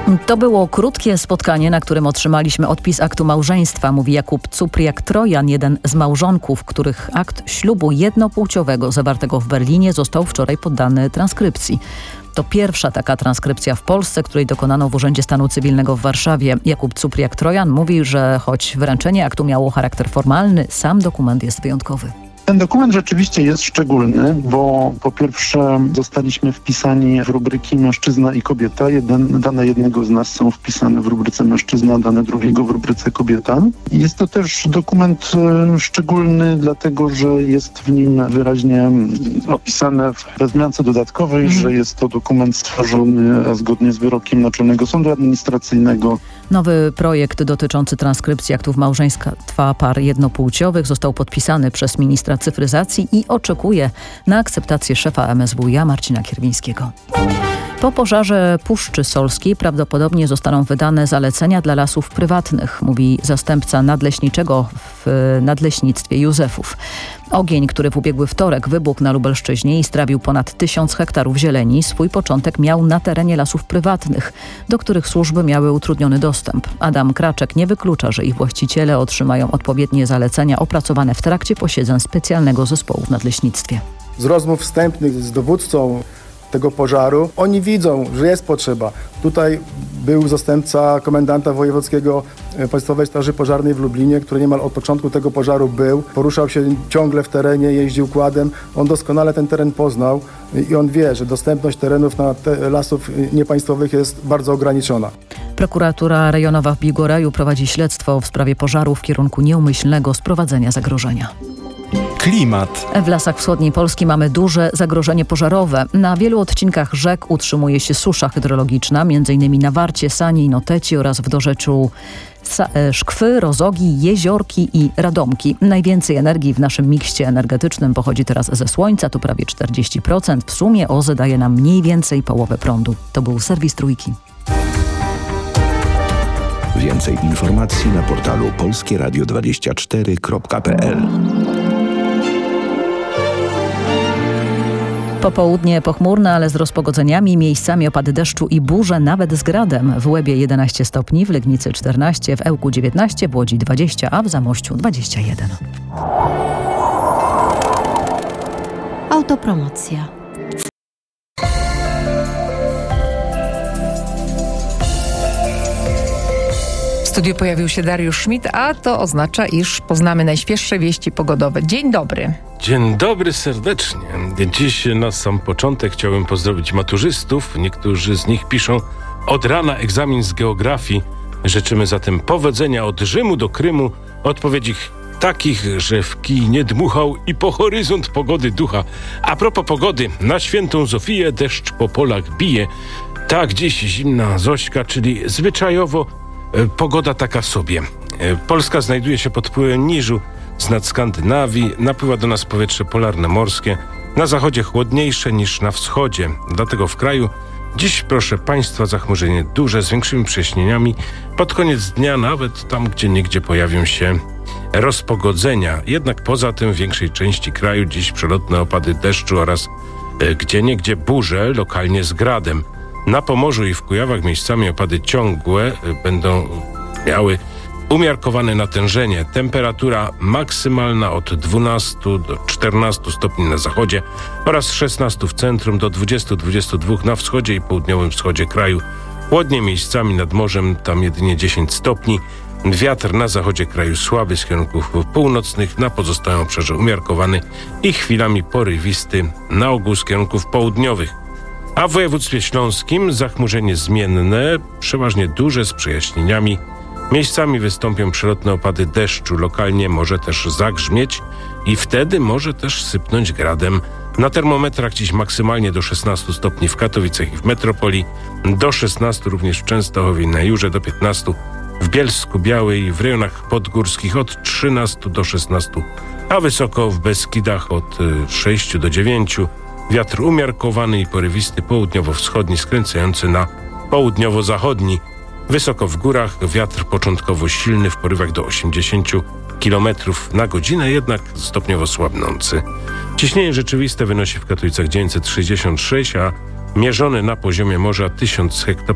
To było krótkie spotkanie, na którym otrzymaliśmy odpis aktu małżeństwa, mówi Jakub Cupriak-Trojan, jeden z małżonków, których akt ślubu jednopłciowego zawartego w Berlinie został wczoraj poddany transkrypcji. To pierwsza taka transkrypcja w Polsce, której dokonano w Urzędzie Stanu Cywilnego w Warszawie. Jakub Cupriak-Trojan mówi, że choć wręczenie aktu miało charakter formalny, sam dokument jest wyjątkowy. Ten dokument rzeczywiście jest szczególny, bo po pierwsze zostaliśmy wpisani w rubryki mężczyzna i kobieta. Dane jednego z nas są wpisane w rubryce mężczyzna, dane drugiego w rubryce kobieta. Jest to też dokument szczególny, dlatego że jest w nim wyraźnie opisane we wzmiance dodatkowej, że jest to dokument stworzony zgodnie z wyrokiem Naczelnego Sądu Administracyjnego. Nowy projekt dotyczący transkrypcji aktów małżeństwa par jednopłciowych został podpisany przez ministra cyfryzacji i oczekuje na akceptację szefa MSWiA Marcina Kierwińskiego. Po pożarze Puszczy Solskiej prawdopodobnie zostaną wydane zalecenia dla lasów prywatnych, mówi zastępca nadleśniczego w Nadleśnictwie Józefów. Ogień, który w ubiegły wtorek wybuchł na Lubelszczyźnie i strawił ponad 1000 hektarów zieleni, swój początek miał na terenie lasów prywatnych, do których służby miały utrudniony dostęp. Adam Kraczek nie wyklucza, że ich właściciele otrzymają odpowiednie zalecenia opracowane w trakcie posiedzeń specjalnego zespołu w Nadleśnictwie. Z rozmów wstępnych z dowódcą tego pożaru, oni widzą, że jest potrzeba. Tutaj był zastępca komendanta wojewódzkiego Państwowej Straży Pożarnej w Lublinie, który niemal od początku tego pożaru był. Poruszał się ciągle w terenie, jeździł quadem. On doskonale ten teren poznał i on wie, że dostępność terenów lasów niepaństwowych jest bardzo ograniczona. Prokuratura rejonowa w Biłgoraju prowadzi śledztwo w sprawie pożaru w kierunku nieumyślnego sprowadzenia zagrożenia. Klimat. W lasach wschodniej Polski mamy duże zagrożenie pożarowe. Na wielu odcinkach rzek utrzymuje się susza hydrologiczna, m.in. na Warcie, Sanie i Noteci oraz w dorzeczu Szkwy, Rozogi, Jeziorki i Radomki. Najwięcej energii w naszym mikście energetycznym pochodzi teraz ze słońca, to prawie 40%. W sumie OZE daje nam mniej więcej połowę prądu. To był serwis Trójki. Więcej informacji na portalu polskieradio24.pl. Popołudnie pochmurne, ale z rozpogodzeniami, miejscami opady deszczu i burze, nawet z gradem. W Łebie 11 stopni, w Legnicy 14, w Ełku 19, w Łodzi 20, a w Zamościu 21. Autopromocja. W studiu pojawił się Dariusz Schmidt, a to oznacza, iż poznamy najświeższe wieści pogodowe. Dzień dobry. Dzień dobry serdecznie. Dziś na sam początek chciałbym pozdrowić maturzystów. Niektórzy z nich piszą od rana egzamin z geografii. Życzymy zatem powodzenia od Rzymu do Krymu. Odpowiedzi takich, że w kij nie dmuchał i po horyzont pogody ducha. A propos pogody, na świętą Zofię deszcz po polach bije. Tak, dziś zimna Zośka, czyli zwyczajowo pogoda taka sobie. Polska znajduje się pod wpływem niżu z nad Skandynawii. Napływa do nas powietrze polarne morskie. Na zachodzie chłodniejsze niż na wschodzie. Dlatego w kraju dziś, proszę Państwa, zachmurzenie duże z większymi przejaśnieniami. Pod koniec dnia nawet tam, gdzie niegdzie pojawią się rozpogodzenia. Jednak poza tym w większej części kraju dziś przelotne opady deszczu oraz gdzieniegdzie burze, lokalnie z gradem. Na Pomorzu i w Kujawach miejscami opady ciągłe będą miały umiarkowane natężenie. Temperatura maksymalna od 12 do 14 stopni na zachodzie oraz 16 w centrum do 20-22 na wschodzie i południowym wschodzie kraju. Chłodnie miejscami nad morzem, tam jedynie 10 stopni. Wiatr na zachodzie kraju słaby z kierunków północnych, na pozostałym obszarze umiarkowany i chwilami porywisty, na ogół z kierunków południowych. A w województwie śląskim zachmurzenie zmienne, przeważnie duże z przejaśnieniami. Miejscami wystąpią przelotne opady deszczu, lokalnie może też zagrzmieć i wtedy może też sypnąć gradem. Na termometrach dziś maksymalnie do 16 stopni w Katowicach i w metropolii, do 16 również w Częstochowie i na Jurze, do 15 w Bielsku Białej i w rejonach podgórskich od 13 do 16, a wysoko w Beskidach od 6 do 9. Wiatr umiarkowany i porywisty południowo-wschodni skręcający na południowo-zachodni. Wysoko w górach wiatr początkowo silny w porywach do 80 km na godzinę, jednak stopniowo słabnący. Ciśnienie rzeczywiste wynosi w Katowicach 966, a mierzone na poziomie morza 1000